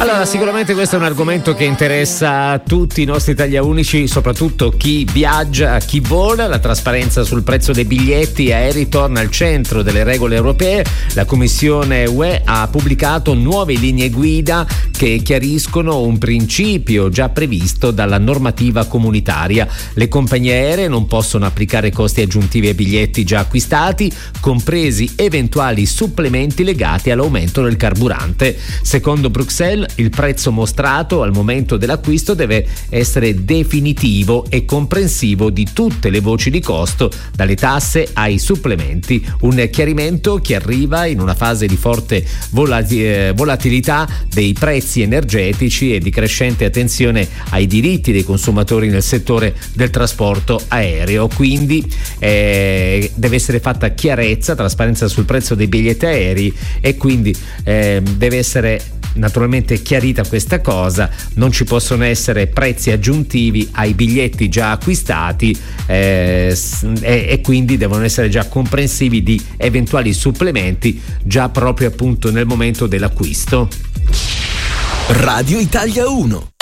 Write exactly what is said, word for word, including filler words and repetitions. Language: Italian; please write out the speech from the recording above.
Allora, sicuramente questo è un argomento che interessa tutti i nostri Italia Unici, soprattutto chi viaggia, chi vola. La trasparenza sul prezzo dei biglietti aerei torna al centro delle regole europee. La Commissione U E ha pubblicato nuove linee guida che chiariscono un principio già previsto dalla normativa comunitaria. Le compagnie aeree non possono applicare costi aggiuntivi ai biglietti già acquistati, compresi eventuali supplementi legati all'aumento del carburante. Secondo Bruxelles, il prezzo mostrato al momento dell'acquisto deve essere definitivo e comprensivo di tutte le voci di costo, dalle tasse ai supplementi. Un chiarimento che arriva in una fase di forte volatilità dei prezzi energetici e di crescente attenzione ai diritti dei consumatori nel settore del trasporto aereo. Quindi eh, deve essere fatta chiarezza, trasparenza sul prezzo dei biglietti aerei, e quindi eh, deve essere naturalmente chiarita questa cosa. Non ci possono essere prezzi aggiuntivi ai biglietti già acquistati eh, e, e quindi devono essere già comprensivi di eventuali supplementi già proprio appunto nel momento dell'acquisto. Radio Italia uno.